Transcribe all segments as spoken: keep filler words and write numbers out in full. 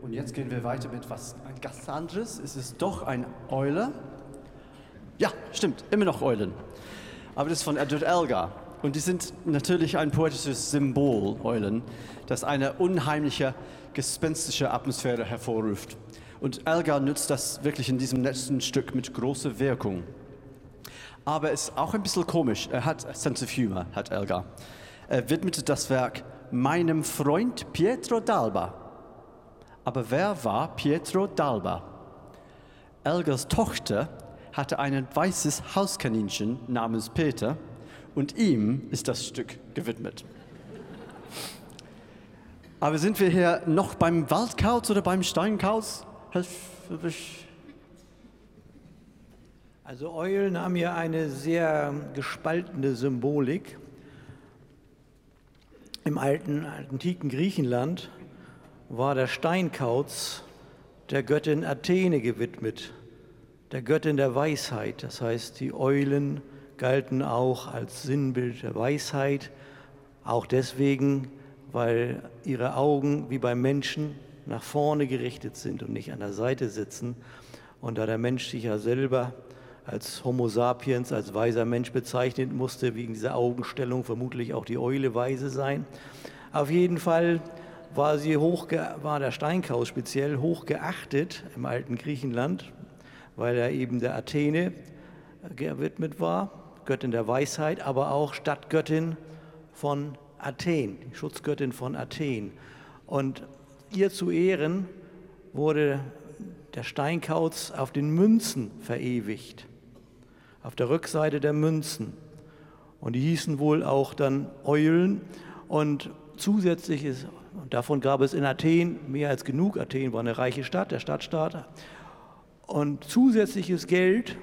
Und jetzt gehen wir weiter mit was ein ganz anderes. Es ist doch eine Eule. Ja, stimmt, immer noch Eulen. Aber das ist von Edward Elgar. Und die sind natürlich ein poetisches Symbol, Eulen, das eine unheimliche, gespenstische Atmosphäre hervorruft. Und Elgar nutzt das wirklich in diesem letzten Stück mit großer Wirkung. Aber es ist auch ein bisschen komisch. Er hat a sense of humor, hat Elgar. Er widmete das Werk meinem Freund Pietro d'Alba. Aber wer war Pietro d'Alba? Elgars Tochter hatte ein weißes Hauskaninchen namens Peter und ihm ist das Stück gewidmet. Aber sind wir hier noch beim Waldkauz oder beim Steinkauz? Also Eulen haben ja eine sehr gespaltene Symbolik. Im alten, antiken Griechenland war der Steinkauz der Göttin Athene gewidmet, der Göttin der Weisheit. Das heißt, die Eulen galten auch als Sinnbild der Weisheit, auch deswegen, weil ihre Augen wie beim Menschen nach vorne gerichtet sind und nicht an der Seite sitzen. Und da der Mensch sich ja selber als Homo sapiens, als weiser Mensch bezeichnet, musste wegen dieser Augenstellung vermutlich auch die Eule weise sein. Auf jeden Fall war, sie hoch, war der Steinkauz speziell hoch geachtet im alten Griechenland, weil er eben der Athene gewidmet war, Göttin der Weisheit, aber auch Stadtgöttin von Athen, die Schutzgöttin von Athen. Und ihr zu Ehren wurde der Steinkauz auf den Münzen verewigt, auf der Rückseite der Münzen. Und die hießen wohl auch dann Eulen. Und zusätzlich ist, und davon gab es in Athen mehr als genug. Athen war eine reiche Stadt, der Stadtstaat. Und zusätzliches Geld,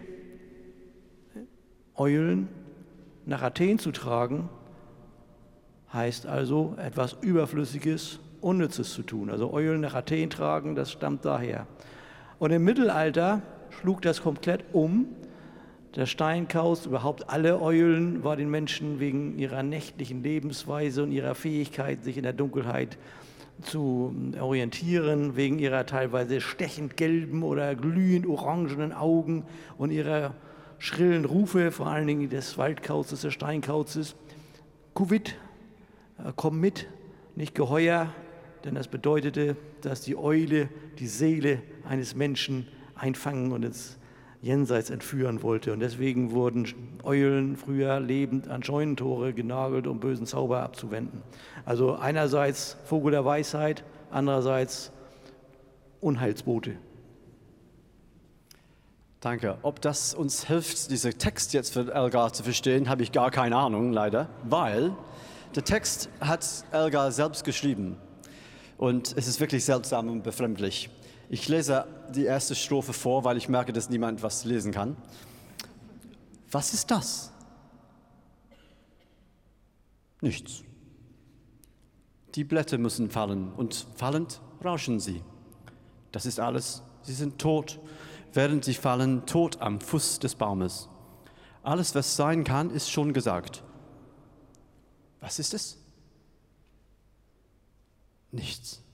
Eulen nach Athen zu tragen, heißt also etwas Überflüssiges, Unnützes zu tun. Also Eulen nach Athen tragen, das stammt daher. Und im Mittelalter schlug das komplett um. Der Steinkauz, überhaupt alle Eulen, war den Menschen wegen ihrer nächtlichen Lebensweise und ihrer Fähigkeit, sich in der Dunkelheit zu orientieren, wegen ihrer teilweise stechend gelben oder glühend orangenen Augen und ihrer schrillen Rufe, vor allen Dingen des Waldkauzes, des Steinkauzes. Kuvit, komm mit, nicht Geheuer, denn das bedeutete, dass die Eule die Seele eines Menschen einfangen und ins Jenseits entführen wollte. Und deswegen wurden Eulen früher lebend an Scheunentore genagelt, um bösen Zauber abzuwenden. Also einerseits Vogel der Weisheit, andererseits Unheilsbote. Danke. Ob das uns hilft, diesen Text jetzt für Elgar zu verstehen, habe ich gar keine Ahnung, leider, weil der Text hat Elgar selbst geschrieben. Und es ist wirklich seltsam und befremdlich. Ich lese die erste Strophe vor, weil ich merke, dass niemand was lesen kann. Was ist das? Nichts. Die Blätter müssen fallen und fallend rauschen sie. Das ist alles. Sie sind tot, während sie fallen, tot am Fuß des Baumes. Alles, was sein kann, ist schon gesagt. Was ist es? Nichts.